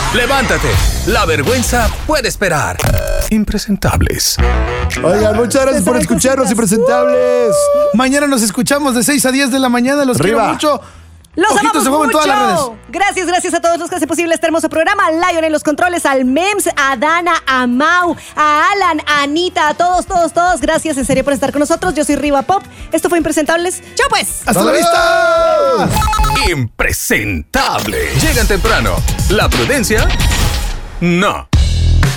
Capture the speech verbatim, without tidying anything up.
Levántate, la vergüenza puede esperar. Impresentables. Oigan, muchas gracias por escucharnos, Impresentables. Mañana nos escuchamos de seis a diez de la mañana. Los Arriba. quiero mucho. ¡Los Ojitos amamos de Fuego en mucho! todas las redes. Gracias, gracias a todos los que hacen posible este hermoso programa. A Lion en los controles, al Mems, a Dana, a Mau, a Alan, a Anita, a todos, todos, todos. Gracias en serio por estar con nosotros. Yo soy Riva Pop. Esto fue Impresentables. ¡Chao pues! ¡Hasta la vista! Impresentable. Llegan temprano. La prudencia, no.